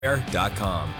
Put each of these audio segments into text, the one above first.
Air.com.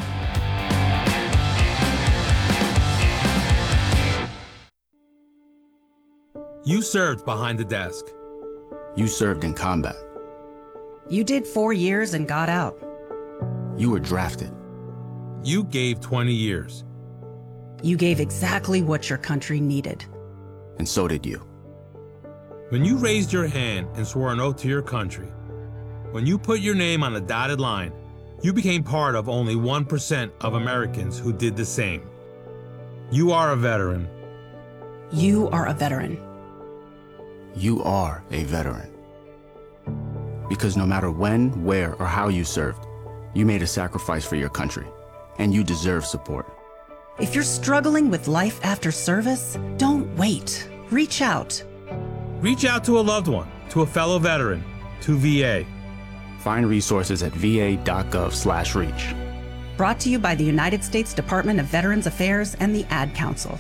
You served behind the desk. You served in combat. You did 4 years and got out. You were drafted. You gave 20 years. You gave exactly what your country needed. And so did you. When you raised your hand and swore an oath to your country, when you put your name on a dotted line, you became part of only 1% of Americans who did the same. You are a veteran. You are a veteran. You are a veteran. Because no matter when, where, or how you served, you made a sacrifice for your country, and you deserve support. If you're struggling with life after service, don't wait. Reach out. Reach out to a loved one, to a fellow veteran, to VA. Find resources at va.gov/reach. Brought to you by the United States Department of Veterans Affairs and the Ad Council.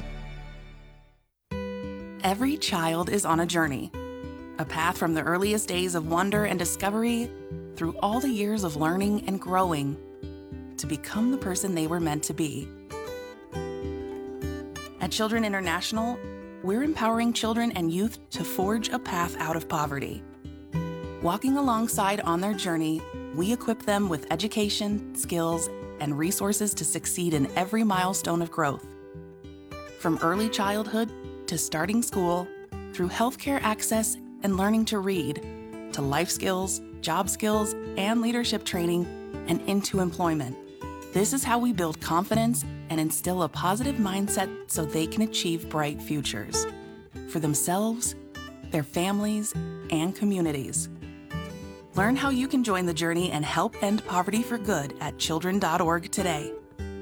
Every child is on a journey, a path from the earliest days of wonder and discovery through all the years of learning and growing to become the person they were meant to be. At Children International, we're empowering children and youth to forge a path out of poverty. Walking alongside on their journey, we equip them with education, skills, and resources to succeed in every milestone of growth. From early childhood to starting school, through healthcare access and learning to read, to life skills, job skills, and leadership training, and into employment. This is how we build confidence and instill a positive mindset so they can achieve bright futures for themselves, their families, and communities. Learn how you can join the journey and help end poverty for good at children.org today.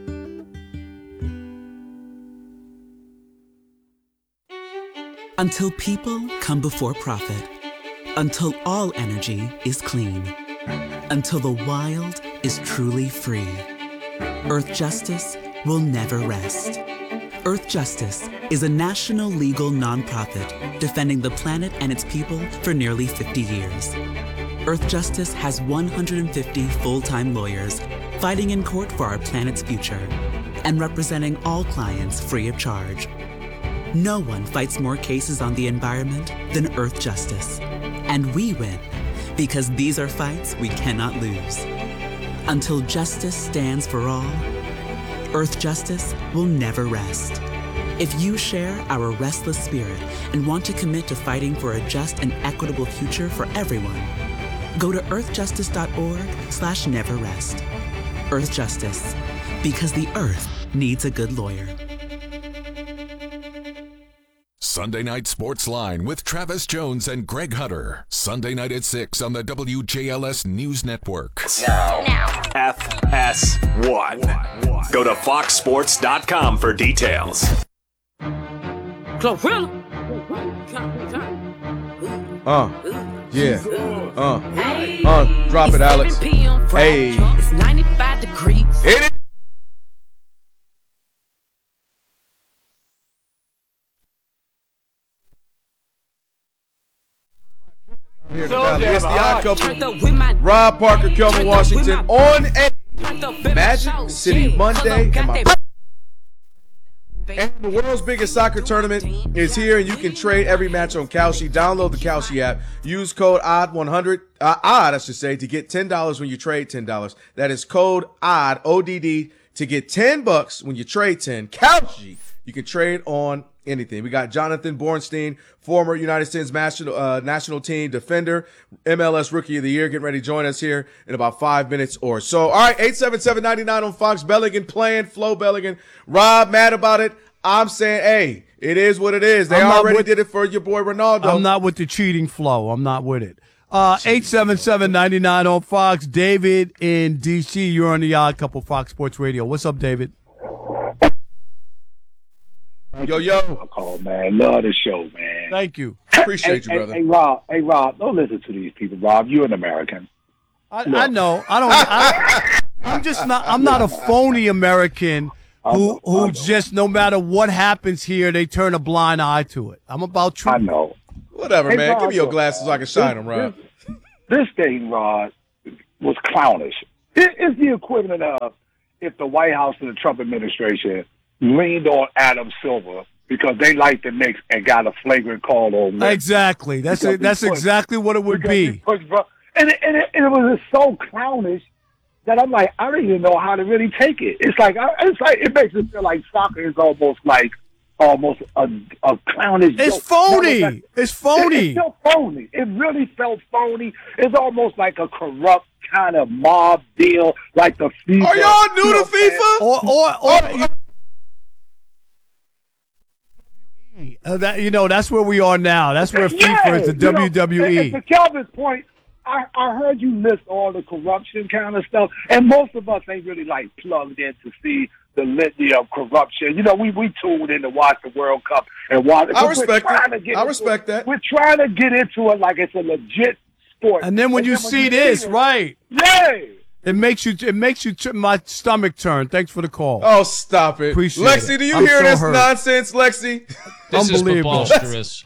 Until people come before profit. Until all energy is clean. Until the wild is truly free. Earth Justice will never rest. Earth Justice is a national legal nonprofit defending the planet and its people for nearly 50 years. Earth Justice has 150 full-time lawyers fighting in court for our planet's future and representing all clients free of charge. No one fights more cases on the environment than Earth Justice. And we win because these are fights we cannot lose. Until justice stands for all, Earth Justice will never rest. If you share our restless spirit and want to commit to fighting for a just and equitable future for everyone, go to earthjustice.org/neverrest. Earth Justice, because the Earth needs a good lawyer. Sunday Night Sports Line with Travis Jones and Greg Hunter. Sunday night at 6 on the WJLS News Network. Now. FS1. Go to foxsports.com for details. Drop it, Alex. Hey. It's 95 degrees. Hit it. Here it's the Odd Couple. Rob Parker, Kelvin Washington on a Magic City Monday. And the world's biggest soccer tournament is here, and you can trade every match on Kalshi. Download the Kalshi app. Use code ODD, to get $10 when you trade $10. That is code ODD to get $10 when you trade 10. Kalshi, you can trade on anything. We got Jonathan Bornstein, former United States national team defender, MLS Rookie of the Year, getting ready to join us here in about 5 minutes or so. All right, 877-99 on Fox. Belligan playing, Flo Belligan. Rob, mad about it. I'm saying, hey, it is what it is. They already did it for your boy Ronaldo. I'm not with the cheating Flo. I'm not with it. 877-99 on Fox. David in D.C., you're on the Odd Couple Fox Sports Radio. What's up, David? Yo. Call, man. Love the show, man. Thank you. Appreciate you, brother. Hey, Rob, don't listen to these people, Rob. You're an American. I know. I'm not a phony American who just, no matter what happens here, they turn a blind eye to it. I'm about truth. I know. Whatever, man. Rob, give me your glasses so I can shine them, Rob. This thing, Rob, was clownish. It's the equivalent of if the White House and the Trump administration leaned on Adam Silver because they liked the Knicks and got a flagrant call on them. Exactly. That's exactly what it would be. And it was just so clownish that I'm like, I don't even know how to really take it. It's like it makes it feel like soccer is almost a clownish It's joke. phony. It's phony. It's so phony. It really felt phony. It's almost like a corrupt kind of mob deal, like the FIFA. Are y'all new to FIFA? Or that's where we are now. That's where FIFA is the WWE. And to Kelvin's point, I heard you list all the corruption kind of stuff, and most of us ain't really like plugged in to see the litany of corruption. We tuned in to watch the World Cup and watch. I respect that. We're trying to get into it like it's a legit sport. And then when you see this, right? Yeah. It makes you my stomach turn. Thanks for the call. Oh, stop it. Appreciate Lexi, it. do you I'm hear so this hurt. nonsense, Lexi? This is Unbelievable. preposterous.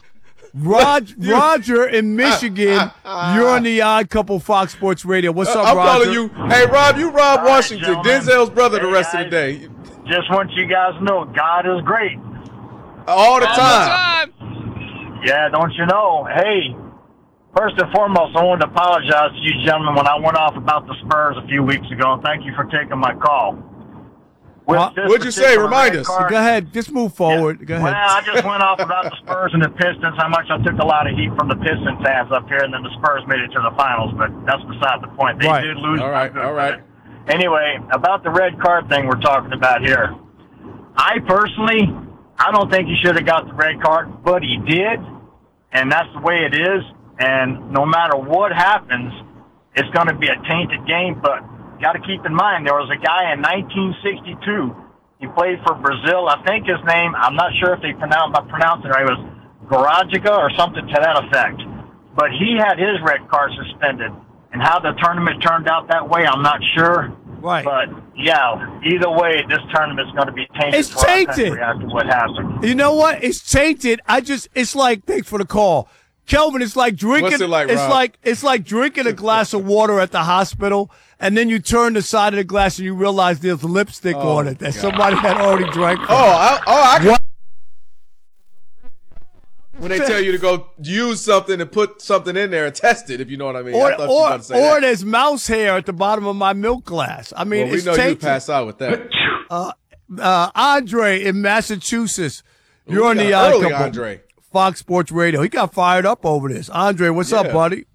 Roger in Michigan, you're on the Odd Couple Fox Sports Radio. What's up, I'm Roger? calling you. Hey, Rob, you Rob All right, Washington, gentlemen. Denzel's brother, the Hey, rest guys. of the day. Just want you guys to know, God is great. All the time. Yeah, don't you know? Hey, first and foremost, I wanted to apologize to you gentlemen when I went off about the Spurs a few weeks ago. Thank you for taking my call. What'd you say? Remind us. Go ahead. Just move forward. Go ahead. Well, I just went off about the Spurs and the Pistons, how much I took a lot of heat from the Pistons fans up here, and then the Spurs made it to the finals, but that's beside the point. They did lose. All right. Anyway, about the red card thing we're talking about here. I don't think he should have got the red card, but he did, and that's the way it is. And no matter what happens, it's going to be a tainted game, but got to keep in mind, there was a guy in 1962. He played for Brazil. I think his name, I'm not sure if they pronounced it right, it was Garagica or something to that effect. But he had his red card suspended. And how the tournament turned out that way, I'm not sure. Right. But, yeah, either way, this tournament's going to be tainted. It's for our tainted. country after what happened. You know what? It's tainted. It's like, thanks for the call. Kelvin, it's like drinking. What's it like, Rob? It's like drinking a glass of water at the hospital, and then you turn the side of the glass and you realize there's lipstick on it that somebody had already drank from. When they tell you to go use something and put something in there and test it, if you know what I mean. I thought you were about to say that. There's mouse hair at the bottom of my milk glass. I mean, Well, we it's know tainted. you pass out with that. Andre in Massachusetts, Ooh, you're on we the got Odd early Couple. Andre. Fox Sports Radio. He got fired up over this. Andre, what's up, buddy?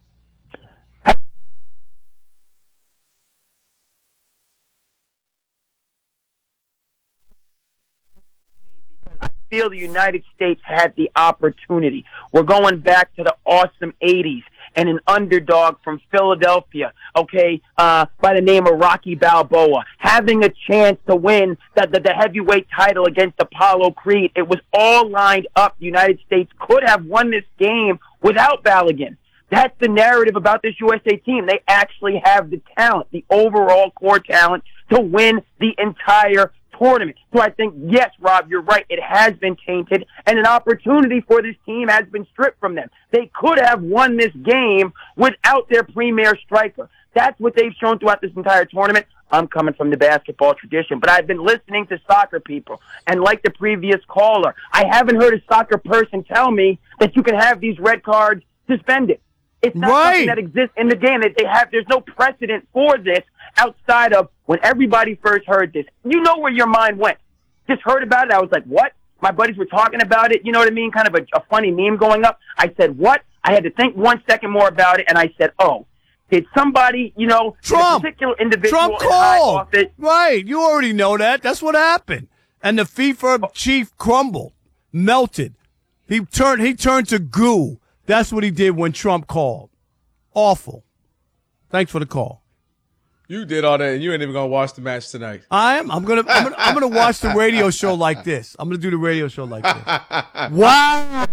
I feel the United States had the opportunity. We're going back to the awesome 80s and an underdog from Philadelphia, by the name of Rocky Balboa, having a chance to win the heavyweight title against Apollo Creed. It was all lined up. The United States could have won this game without Balogun. That's the narrative about this USA team. They actually have the talent, the overall core talent, to win the entire tournament. So I think, yes, Rob, you're right. It has been tainted, and an opportunity for this team has been stripped from them. They could have won this game without their premier striker. That's what they've shown throughout this entire tournament. I'm coming from the basketball tradition, but I've been listening to soccer people, and like the previous caller, I haven't heard a soccer person tell me that you can have these red cards suspended. It's not something that exists in the game. There's no precedent for this outside of when everybody first heard this. You know where your mind went. Just heard about it. I was like, what? My buddies were talking about it. You know what I mean? Kind of a funny meme going up. I said, what? I had to think 1 second more about it, and I said, oh, did somebody, Trump, a particular individual Trump in high called. office? Right. You already know that. That's what happened. And the FIFA chief crumbled, melted. He turned to goo. That's what he did when Trump called. Awful. Thanks for the call. You did all that, and you ain't even gonna watch the match tonight. I am. I'm gonna watch the radio show like this. I'm gonna do the radio show like this. Wow.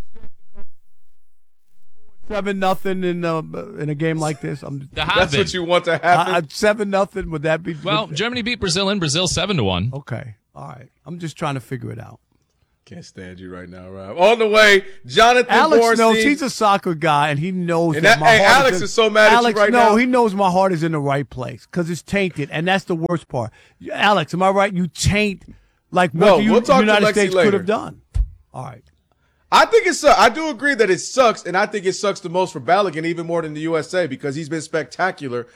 7-0 in a game like this. That's what you want to happen. 7-0. Would that be? Well, Germany beat Brazil in Brazil 7-1. Okay. All right. I'm just trying to figure it out. Can't stand you right now, Rob. On the way, Jonathan Alex Bornstein. knows he's a soccer guy, and he knows And that my hey, heart Alex is so mad at you right now. No, he knows my heart is in the right place because it's tainted, and that's the worst part. Alex, am I right? You taint like what the United States could have done. All right. I think it sucks. I do agree that it sucks, and I think it sucks the most for Balogun, even more than the USA, because he's been spectacular,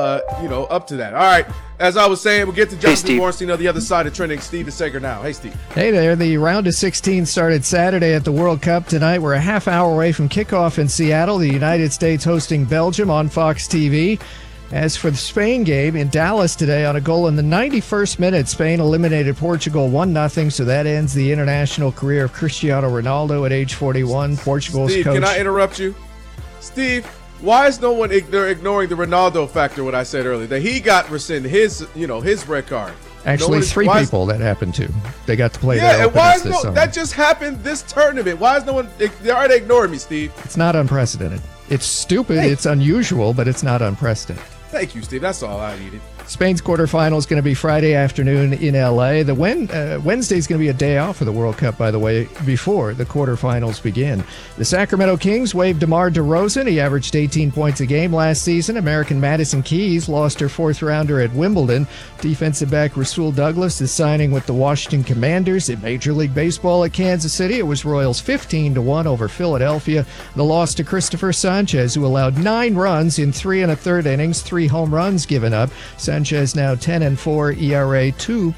up to that. All right, as I was saying, we'll get to Jonathan Bornstein on the other side of trending. Steve DeSager now. Hey, Steve. Hey there. The round of 16 started Saturday at the World Cup. Tonight, we're a half hour away from kickoff in Seattle. The United States hosting Belgium on Fox TV. As for the Spain game in Dallas today, on a goal in the 91st minute, Spain eliminated Portugal 1-0, so that ends the international career of Cristiano Ronaldo at age 41. Portugal's Steve, coach. Can I interrupt you? Steve, why is no one ignoring the Ronaldo factor, what I said earlier, that he got rescinded, his red card? Actually, three people that happened to. They got to play their and why is this summer. that just happened this tournament? Why is no one – they're already ignoring me, Steve. It's not unprecedented. It's stupid. Hey. It's unusual, but it's not unprecedented. Thank you, Steve. That's all I needed. Spain's quarterfinal is going to be Friday afternoon in L.A. Wednesday is going to be a day off for the World Cup, by the way, before the quarterfinals begin. The Sacramento Kings waived DeMar DeRozan. He averaged 18 points a game last season. American Madison Keys lost her fourth-rounder at Wimbledon. Defensive back Rasul Douglas is signing with the Washington Commanders. In Major League Baseball at Kansas City, it was Royals 15-1 over Philadelphia. The loss to Christopher Sanchez, who allowed 9 runs in 3 1/3 innings, 3 home runs given up. Sanchez now 10-4, ERA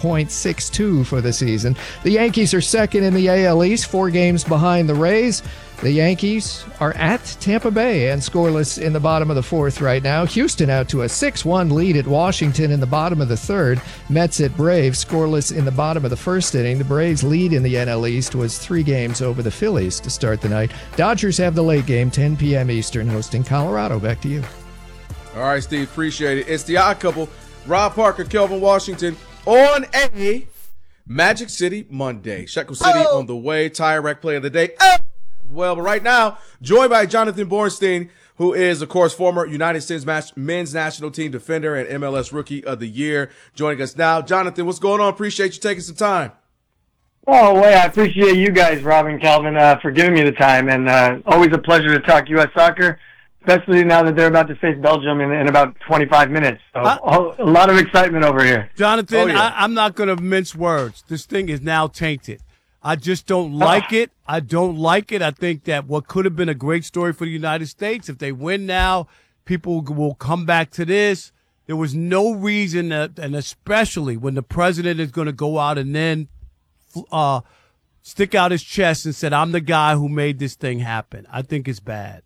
2.62 for the season. The Yankees are second in the AL East, 4 games behind the Rays. The Yankees are at Tampa Bay and scoreless in the bottom of the 4th right now. Houston out to a 6-1 lead at Washington in the bottom of the 3rd. Mets at Braves scoreless in the bottom of the 1st inning. The Braves' lead in the NL East was 3 games over the Phillies to start the night. Dodgers have the late game, 10 p.m. Eastern, hosting Colorado. Back to you. All right, Steve, appreciate it. It's the Odd Couple, Rob Parker, Kelvin Washington, on a Magic City Monday. Shekel City on the way, Tire Rack Play of the Day. Well, but right now, joined by Jonathan Bornstein, who is, of course, former United States men's national team defender and MLS Rookie of the Year, joining us now. Jonathan, what's going on? Appreciate you taking some time. Oh, wait, I appreciate you guys, Rob and Calvin, for giving me the time, and always a pleasure to talk U.S. soccer, especially now that they're about to face Belgium in about 25 minutes. So a lot of excitement over here. Jonathan, I'm not going to mince words. This thing is now tainted. I just don't like it. I don't like it. I think that what could have been a great story for the United States, if they win now, people will come back to this. There was no reason that, and especially when the president is going to go out and then stick out his chest and said, I'm the guy who made this thing happen. I think it's bad.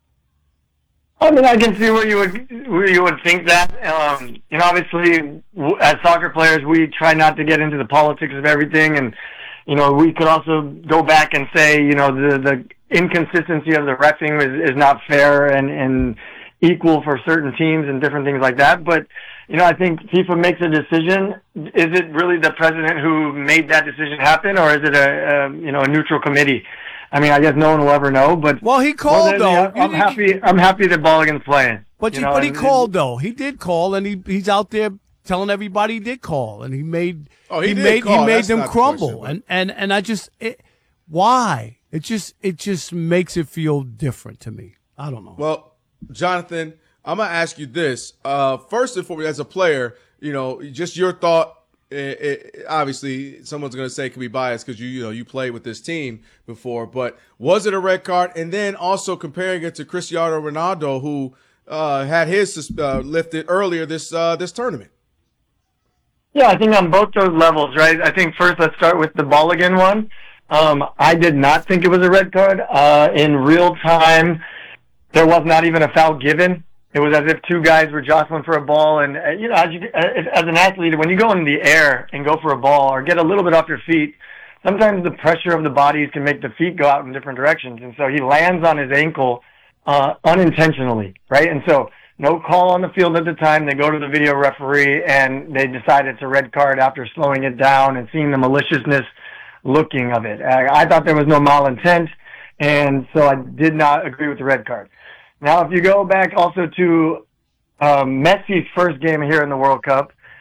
I mean, I can see where you would think that. Obviously, as soccer players, we try not to get into the politics of everything, and we could also go back and say, the inconsistency of the reffing is not fair and equal for certain teams and different things like that. But, I think FIFA makes a decision. Is it really the president who made that decision happen, or is it a neutral committee? I mean, I guess no one will ever know. But he called though. I'm happy that Balogun's playing. But he called though. He did call, and he's out there telling everybody he did call, and he made them crumble, and I just why it just makes it feel different to me. I don't know. Well, Jonathan, I'm gonna ask you this first and foremost, as a player, just your thought. Obviously, someone's gonna say it could be biased because you played with this team before, but was it a red card? And then also comparing it to Cristiano Ronaldo, who had his lifted earlier this tournament. Yeah, I think on both those levels, right? I think first let's start with the Balogun one. I did not think it was a red card. In real time, there was not even a foul given. It was as if 2 guys were jostling for a ball. And, as an athlete, when you go in the air and go for a ball or get a little bit off your feet, sometimes the pressure of the bodies can make the feet go out in different directions. And so he lands on his ankle unintentionally, right? And so no call on the field at the time. They go to the video referee, and they decide it's a red card after slowing it down and seeing the maliciousness looking of it. I thought there was no malintent, and so I did not agree with the red card. Now, if you go back also to Messi's first game here in the World Cup,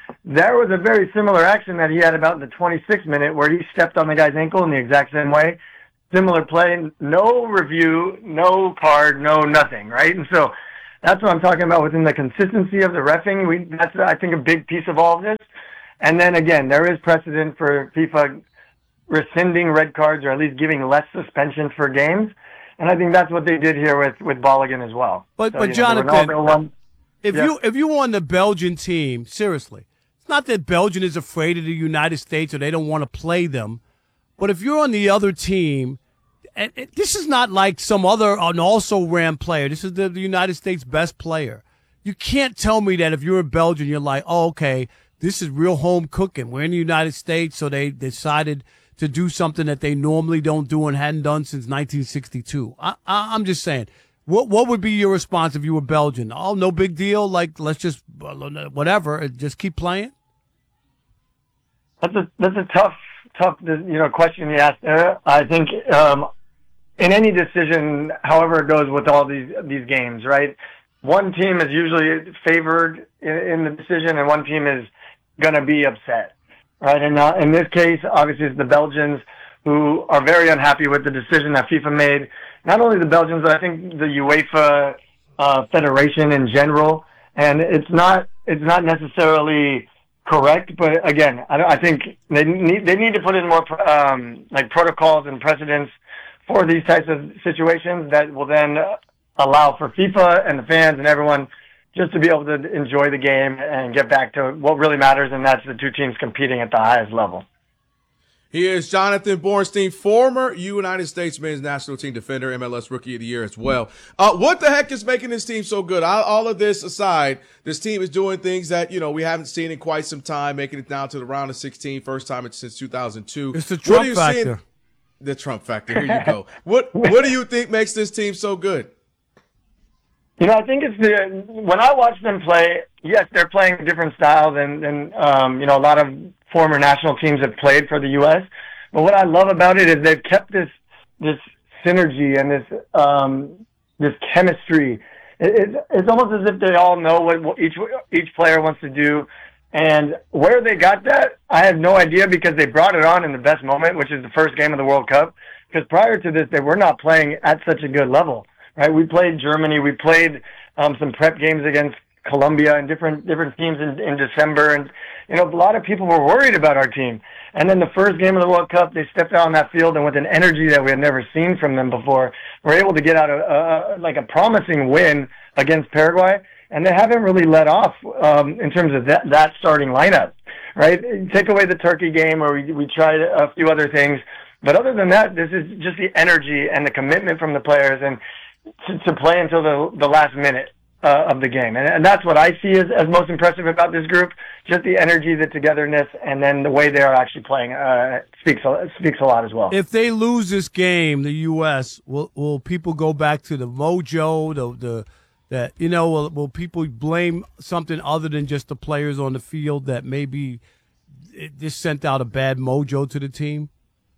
there was a very similar action that he had about in the 26th minute where he stepped on the guy's ankle in the exact same way. Similar play, no review, no card, no nothing, right? And so that's what I'm talking about within the consistency of the reffing. That's, I think, a big piece of all of this. And then, again, there is precedent for FIFA rescinding red cards or at least giving less suspension for games. And I think that's what they did here with Balogun as well. But so, Jonathan, if you were on the Belgian team, seriously, it's not that Belgium is afraid of the United States or they don't want to play them. But if you're on the other team, and this is not like some other an also-ran player. This is the United States' best player. You can't tell me that if you're in Belgium, you're like, oh, okay, this is real home cooking. We're in the United States, so they decided to do something that they normally don't do and hadn't done since 1962. I'm just saying, what would be your response if you were Belgian? Oh, no big deal. Like, let's just whatever, just keep playing. That's a tough question you asked there. I think in any decision, however it goes with all these games, right? One team is usually favored in the decision, and one team is going to be upset, right? And in this case, obviously, it's the Belgians who are very unhappy with the decision that FIFA made. Not only the Belgians, but I think the UEFA Federation in general. And it's not necessarily correct, but again, I think they need to put in more like protocols and precedents for these types of situations that will then allow for FIFA and the fans and everyone just to be able to enjoy the game and get back to what really matters, and that's the two teams competing at the highest level. He is Jonathan Bornstein, former United States men's national team defender, MLS Rookie of the Year as well. What the heck is making this team so good? All of this aside, this team is doing things that, we haven't seen in quite some time, making it down to the round of 16, first time since 2002. It's the Trump factor. The Trump factor. Here you go. What do you think makes this team so good? I think it's when I watch them play, yes, they're playing a different style than a lot of former national teams have played for the U.S. But what I love about it is they've kept this synergy and this chemistry. It's almost as if they all know what each player wants to do. And where they got that, I have no idea, because they brought it on in the best moment, which is the first game of the World Cup. Because prior to this, they were not playing at such a good level. Right, we played Germany. We played some prep games against Colombia and different teams in December, and a lot of people were worried about our team. And then the first game of the World Cup, they stepped out on that field, and with an energy that we had never seen from them before, were able to get out a promising win against Paraguay. And they haven't really let off in terms of that starting lineup. Right, take away the Turkey game, where we tried a few other things, but other than that, this is just the energy and the commitment from the players and to play until the last minute of the game. And that's what I see as most impressive about this group, just the energy, the togetherness, and then the way they are actually playing speaks a lot as well. If they lose this game, the U.S., will people go back to the mojo, will people blame something other than just the players on the field that maybe it just sent out a bad mojo to the team?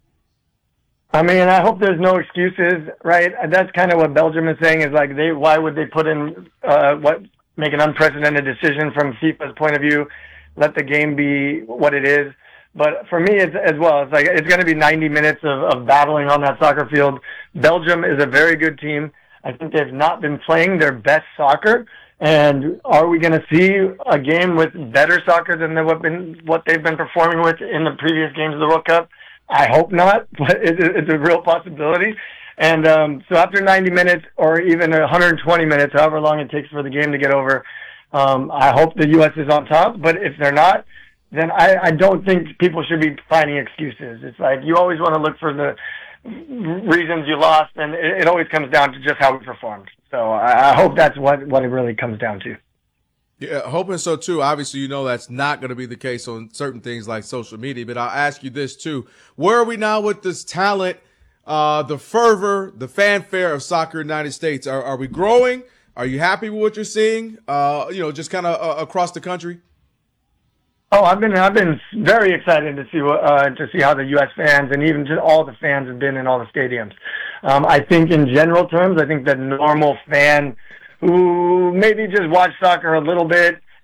I mean, I hope there's no excuses, right? That's kind of what Belgium is saying, is like, why would they put in make an unprecedented decision from FIFA's point of view, let the game be what it is. But for me, it's like it's going to be 90 minutes of battling on that soccer field. Belgium is a very good team. I think they've not been playing their best soccer. And are we going to see a game with better soccer than what they've been performing with in the previous games of the World Cup? I hope not, but it's a real possibility. And so after 90 minutes or even 120 minutes, however long it takes for the game to get over, I hope the U.S. is on top. But if they're not, then I don't think people should be finding excuses. It's like you always want to look for the reasons you lost, and it always comes down to just how we performed. So I hope that's what it really comes down to. Yeah, hoping so too. Obviously, that's not going to be the case on certain things like social media, but I'll ask you this too. Where are we now with this talent, the fervor, the fanfare of soccer in the United States? Are we growing? Are you happy with what you're seeing, just kind of across the country? Oh, I've been very excited to see how the U.S. fans and even just all the fans have been in all the stadiums. I think in general terms, I think the normal fan who maybe just watch soccer a little bit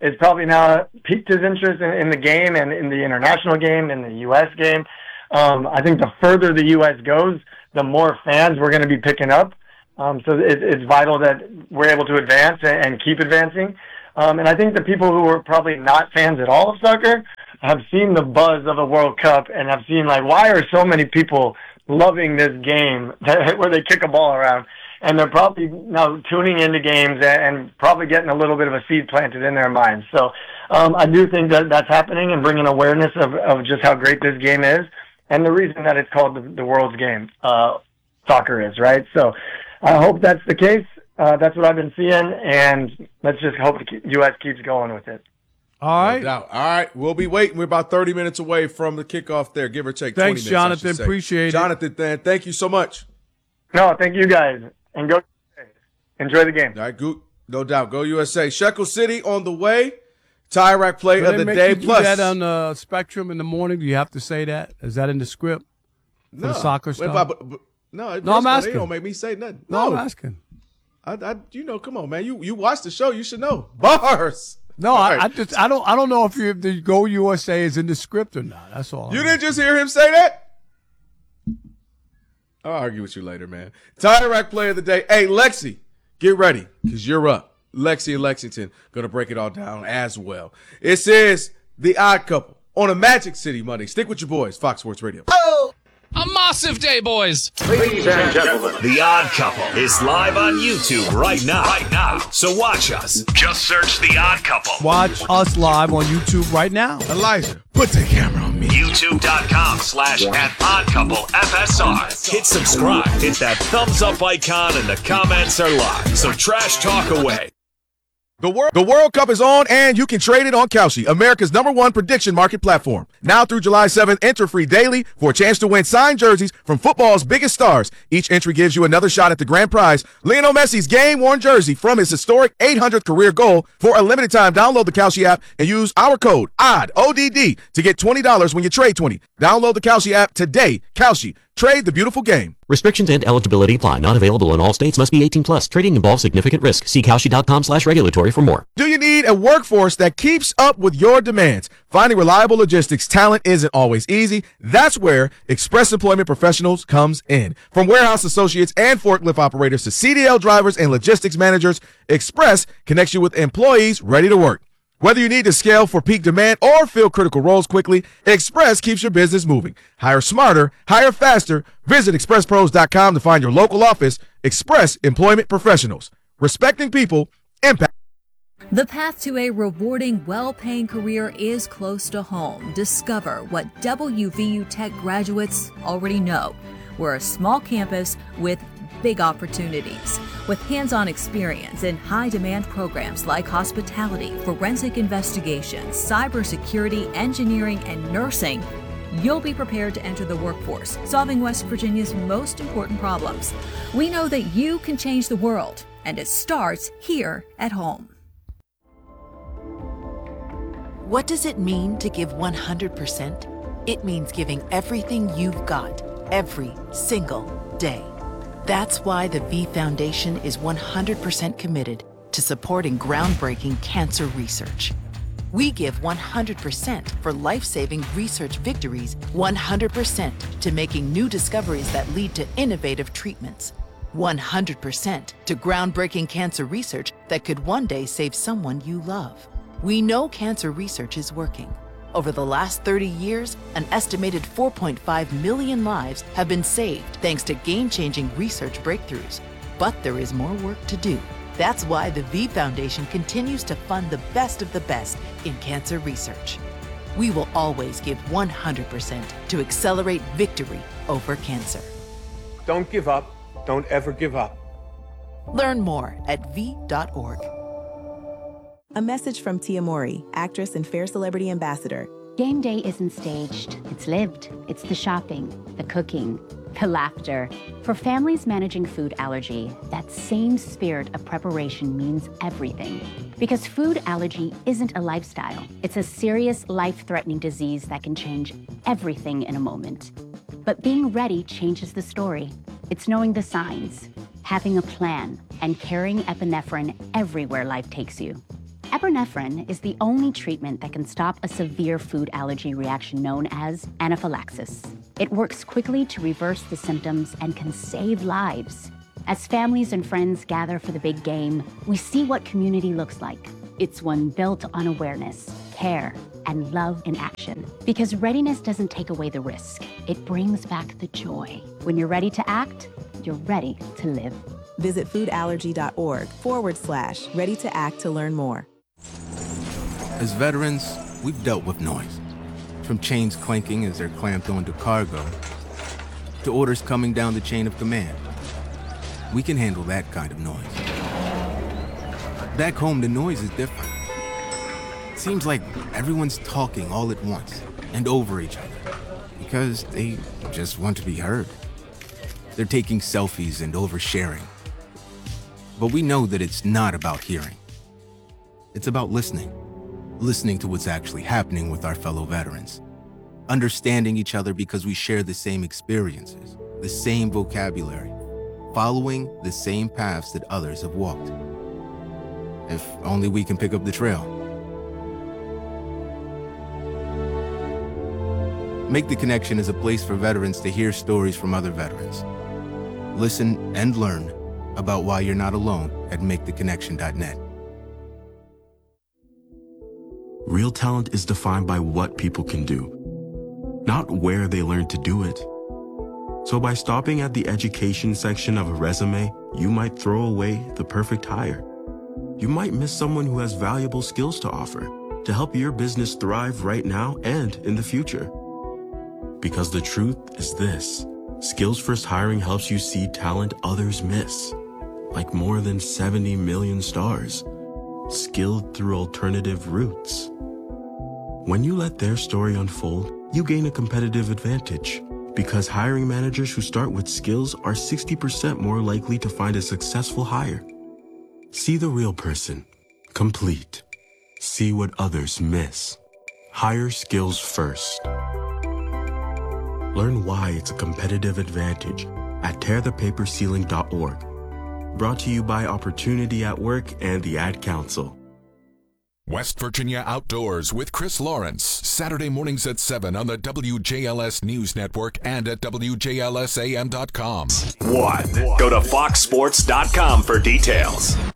it's probably now piqued his interest in the game and in the international game, in the U.S. game. I think the further the U.S. goes, the more fans we're going to be picking up. So it's vital that we're able to advance and keep advancing. And I think the people who are probably not fans at all of soccer have seen the buzz of a World Cup and have seen, like, why are so many people loving this game where they kick a ball around? And they're probably now tuning into games and probably getting a little bit of a seed planted in their minds. So I do think that that's happening and bringing awareness of just how great this game is and the reason that it's called the world's game, soccer is, right? So I hope that's the case. That's what I've been seeing, and let's just hope the U.S. keeps going with it. All right. No doubt. All right. We'll be waiting. We're about 30 minutes away from the kickoff there, give or take 20 minutes. Thanks, Jonathan. Appreciate it. Jonathan, thank you so much. No, thank you guys. And go enjoy the game. All right, no doubt. Go USA. Shekel City on the way. Tie-Rack play of the day. You do that on the Spectrum in the morning? Do you have to say that? Is that in the script for the soccer stuff? No, I'm asking. They don't make me say nothing. No, I'm asking. Come on, man. You watch the show. You should know. Bars. No, I don't know if the Go USA is in the script or not. That's all. You didn't just hear him say that? I'll argue with you later, man. Tie-Rack play of the day. Hey, Lexi, get ready because you're up. Lexi and Lexington going to break it all down as well. It says The Odd Couple on a Magic City Monday. Stick with your boys, Fox Sports Radio. Oh! A massive day, boys. Ladies and gentlemen, The Odd Couple is live on YouTube right now. So watch us. Just search The Odd Couple. Watch us live on YouTube right now. Elijah, put the camera on me. YouTube.com/@oddcouplefsr. Hit subscribe. Hit that thumbs up icon and the comments are live. So trash talk away. The World Cup is on, and you can trade it on Kalshi, America's #1 prediction market platform. Now through July 7th, enter free daily for a chance to win signed jerseys from football's biggest stars. Each entry gives you another shot at the grand prize, Lionel Messi's game-worn jersey from his historic 800th career goal. For a limited time, download the Kalshi app and use our code ODD to get $20 when you trade 20. Download the Kalshi app today. Kalshi. Trade the beautiful game. Restrictions and eligibility apply. Not available in all states. Must be 18 plus. Trading involves significant risk. See Kalshi.com/regulatory for more. Do you need a workforce that keeps up with your demands? Finding reliable logistics talent isn't always easy. That's where Express Employment Professionals comes in. From warehouse associates and forklift operators to CDL drivers and logistics managers, Express connects you with employees ready to work. Whether you need to scale for peak demand or fill critical roles quickly, Express keeps your business moving. Hire smarter, hire faster. Visit expresspros.com to find your local office. Express Employment Professionals. Respecting people, impact. The path to a rewarding, well-paying career is close to home. Discover what WVU Tech graduates already know. We're a small campus with big opportunities. With hands-on experience in high-demand programs like hospitality, forensic investigations, cybersecurity, engineering, and nursing, you'll be prepared to enter the workforce, solving West Virginia's most important problems. We know that you can change the world, and it starts here at home. What does it mean to give 100%? It means giving everything you've got, every single day. That's why the V Foundation is 100% committed to supporting groundbreaking cancer research. We give 100% for life-saving research victories, 100% to making new discoveries that lead to innovative treatments, 100% to groundbreaking cancer research that could one day save someone you love. We know cancer research is working. Over the last 30 years, an estimated 4.5 million lives have been saved thanks to game-changing research breakthroughs. But there is more work to do. That's why the V Foundation continues to fund the best of the best in cancer research. We will always give 100% to accelerate victory over cancer. Don't give up. Don't ever give up. Learn more at v.org. A message from Tia Mowry, actress and Fair Celebrity Ambassador. Game day isn't staged, it's lived. It's the shopping, the cooking, the laughter. For families managing food allergy, that same spirit of preparation means everything. Because food allergy isn't a lifestyle. It's a serious, life-threatening disease that can change everything in a moment. But being ready changes the story. It's knowing the signs, having a plan, and carrying epinephrine everywhere life takes you. Epinephrine is the only treatment that can stop a severe food allergy reaction known as anaphylaxis. It works quickly to reverse the symptoms and can save lives. As families and friends gather for the big game, we see what community looks like. It's one built on awareness, care, and love in action. Because readiness doesn't take away the risk. It brings back the joy. When you're ready to act, you're ready to live. Visit foodallergy.org/ready to act to learn more. As veterans, we've dealt with noise. From chains clanking as they're clamped onto cargo, to orders coming down the chain of command. We can handle that kind of noise. Back home, the noise is different. It seems like everyone's talking all at once and over each other because they just want to be heard. They're taking selfies and oversharing. But we know that it's not about hearing. It's about listening. Listening to what's actually happening with our fellow veterans. Understanding each other because we share the same experiences, the same vocabulary, following the same paths that others have walked. If only we can pick up the trail. Make the Connection is a place for veterans to hear stories from other veterans. Listen and learn about why you're not alone at maketheconnection.net. Real talent is defined by what people can do, not where they learn to do it. So by stopping at the education section of a resume, you might throw away the perfect hire. You might miss someone who has valuable skills to offer to help your business thrive right now and in the future. Because the truth is this, Skills First Hiring helps you see talent others miss, like more than 70 million stars, skilled through alternative routes. When you let their story unfold, you gain a competitive advantage because hiring managers who start with skills are 60% more likely to find a successful hire. See the real person, complete. See what others miss. Hire skills first. Learn why it's a competitive advantage at tearthepaperceiling.org. Brought to you by Opportunity at Work and the Ad Council. West Virginia Outdoors with Chris Lawrence, Saturday mornings at 7 on the WJLS News Network and at WJLSAM.com. Go to foxsports.com for details.